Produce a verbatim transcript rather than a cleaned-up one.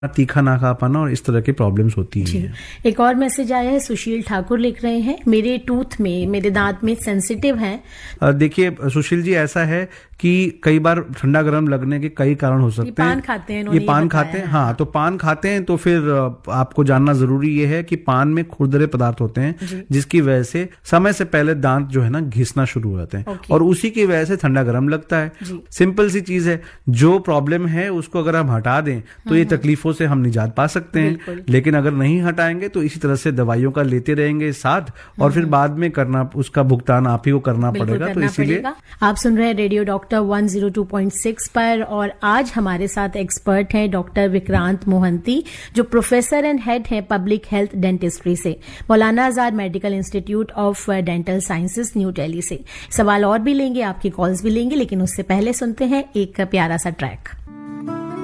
तीखा ना खा पाना और इस तरह की प्रॉब्लम्स होती हैं। एक और मैसेज आया है, सुशील ठाकुर लिख रहे हैं, मेरे टूथ में, मेरे दांत में सेंसिटिव हैं। देखिए सुशील जी, ऐसा है कि कई बार ठंडा गर्म लगने के कई कारण हो सकते हैं। पान खाते हैं, ये पान खाते हैं, हाँ, तो पान खाते हैं तो फिर आपको जानना जरूरी ये है कि पान में खुरदरे पदार्थ होते हैं जिसकी वजह से समय से पहले दांत जो है ना घिसना शुरू हो जाते हैं और उसी की वजह से ठंडा गर्म लगता है। सिंपल सी चीज है, जो प्रॉब्लम है उसको अगर हम हटा दें तो ये तकलीफों से हम निजात पा सकते हैं, लेकिन अगर नहीं हटाएंगे तो इसी तरह से दवाइयों का लेते रहेंगे साथ और फिर बाद में करना उसका भुगतान आप ही को करना पड़ेगा। तो इसीलिए आप सुन रहे हैं radio doctor one zero two point six पर और आज हमारे साथ एक्सपर्ट हैं डॉक्टर विक्रांत मोहंती, जो प्रोफेसर एंड हेड हैं पब्लिक हेल्थ डेंटिस्ट्री से, Maulana Azad medical institute of dental sciences, new Delhi से। सवाल और भी लेंगे, आपकी कॉल्स भी लेंगे, लेकिन उससे पहले सुनते हैं एक प्यारा सा ट्रैक।